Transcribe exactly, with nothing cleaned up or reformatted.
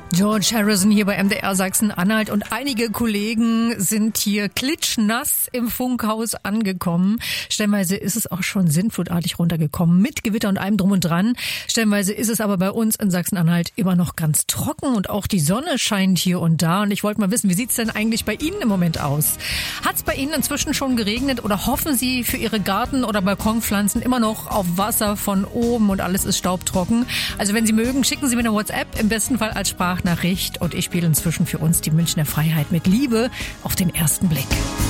George Harrison hier bei M D R Sachsen-Anhalt und einige Kollegen sind hier klitschnass im Funkhaus angekommen. Stellenweise ist es auch schon sintflutartig runtergekommen mit Gewitter und allem drum und dran. Stellenweise ist es aber bei uns in Sachsen-Anhalt immer noch ganz trocken und auch die Sonne scheint hier und da. Und ich wollte mal wissen, wie sieht's denn eigentlich bei Ihnen im Moment aus? Hat's bei Ihnen inzwischen schon geregnet oder hoffen Sie für Ihre Garten- oder Balkonpflanzen immer noch auf Wasser von oben und alles ist staubtrocken? Also wenn Sie mögen, schicken Sie mir eine WhatsApp, im besten Fall als Sprachnachricht. Und ich spiele inzwischen für uns die Münchner Freiheit mit Liebe auf den ersten Blick.